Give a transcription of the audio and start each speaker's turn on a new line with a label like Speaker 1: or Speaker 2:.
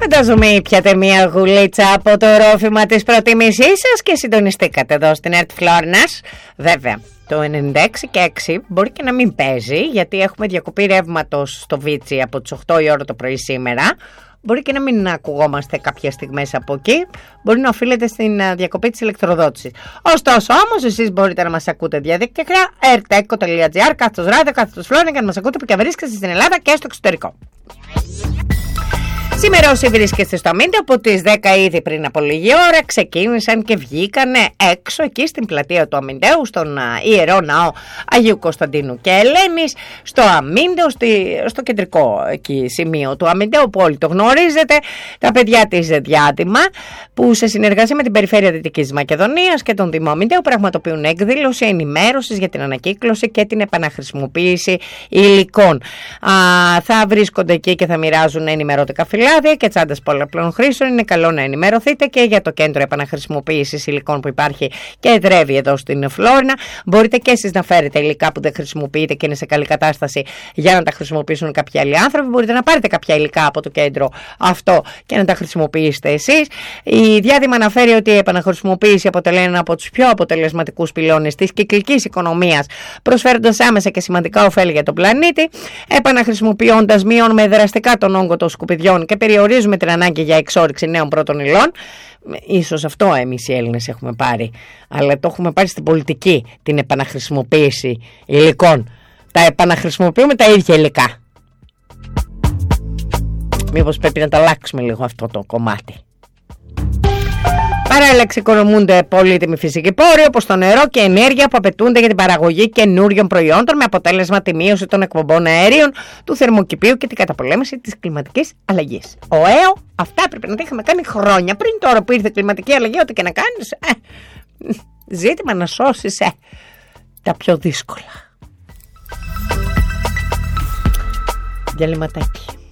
Speaker 1: Φαντάζομαι πιάτε μια γουλίτσα από το ρόφημα της προτίμησής σας και συντονιστήκατε εδώ στην ΕΡΤ Φλόρνας. Βέβαια, το 96 και 6 μπορεί και να μην παίζει, γιατί έχουμε διακοπή ρεύματος στο Βίτσι από τις 8 η ώρα το πρωί σήμερα. Μπορεί και να μην ακουγόμαστε κάποιες στιγμές από εκεί. Μπορεί να οφείλεται στην διακοπή της ηλεκτροδότησης. Ωστόσο όμως εσείς μπορείτε να μας ακούτε διαδικτυακά rteco.gr, κάθετος ράδιο, κάθετος Φλόρνα, και να μας ακούτε που και βρίσκεστε στην Ελλάδα και στο εξωτερικό. Σήμερα όσοι βρίσκεστε στο Αμίντεο, από τις 10 ήδη πριν από λίγη ώρα ξεκίνησαν και βγήκανε έξω εκεί στην πλατεία του Αμιντέου, στον Ιερό Ναό Αγίου Κωνσταντίνου και Ελένης, στο Αμίντεο, στο κεντρικό εκεί σημείο του Αμιντέου που όλοι το γνωρίζετε, τα παιδιά της Διάδημα που σε συνεργασία με την Περιφέρεια Δυτικής Μακεδονίας και τον Δήμο Αμιντέου πραγματοποιούν εκδήλωση ενημέρωσης για την ανακύκλωση και την επαναχρησιμοποίηση υλικών. Θα βρίσκονται εκεί και θα μοιράζουν ενημερωτικά φυλάδια και τσάντες πολλαπλών χρήσεων. Είναι καλό να ενημερωθείτε και για το κέντρο επαναχρησιμοποίησης υλικών που υπάρχει και εδρεύει εδώ στην Φλόρνα. Μπορείτε και εσείς να φέρετε υλικά που δεν χρησιμοποιείτε και είναι σε καλή κατάσταση για να τα χρησιμοποιήσουν κάποιοι άλλοι άνθρωποι. Μπορείτε να πάρετε κάποια υλικά από το κέντρο αυτό και να τα χρησιμοποιήσετε εσείς. Η Διάδημα αναφέρει ότι η επαναχρησιμοποίηση αποτελεί ένα από τους πιο αποτελεσματικούς πυλώνες της κυκλικής οικονομίας, προσφέροντας άμεσα και σημαντικά ωφέλη για τον πλανήτη. Επαναχρησιμοποιώντας, μειώνουμε δραστικά τον όγκο των σκουπιδιών και περιορίζουμε την ανάγκη για εξόρυξη νέων πρώτων υλών. Ίσως αυτό εμείς οι Έλληνες έχουμε πάρει, αλλά το έχουμε πάρει στην πολιτική, την επαναχρησιμοποίηση υλικών. Τα επαναχρησιμοποιούμε τα ίδια υλικά. Μήπως πρέπει να τα αλλάξουμε λίγο αυτό το κομμάτι. Παράλληλα εξοικονομούνται πολύτιμοι φυσικοί πόροι όπως το νερό και ενέργεια που απαιτούνται για την παραγωγή καινούριων προϊόντων, με αποτέλεσμα τη μείωση των εκπομπών αερίων, του θερμοκηπίου και την καταπολέμηση της κλιματικής αλλαγής. Αυτά πρέπει να τα είχαμε κάνει χρόνια πριν, τώρα που ήρθε η κλιματική αλλαγή. Ό,τι και να κάνεις, ζήτημα να σώσεις τα πιο δύσκολα. Διαλυματάκι.